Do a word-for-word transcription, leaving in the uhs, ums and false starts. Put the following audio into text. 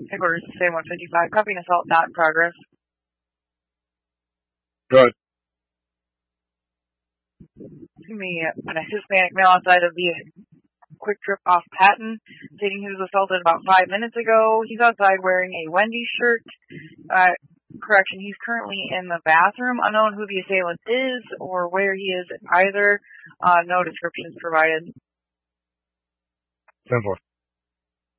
Headquarters, say one fifty-five. Copy an assault not in progress. Good. Give me an Hispanic male outside of the Quick Trip off Patton, stating he was assaulted about five minutes ago. He's outside wearing a Wendy's shirt. Uh, correction, he's currently in the bathroom. Unknown who the assailant is or where he is either. Uh, no descriptions provided. ten four.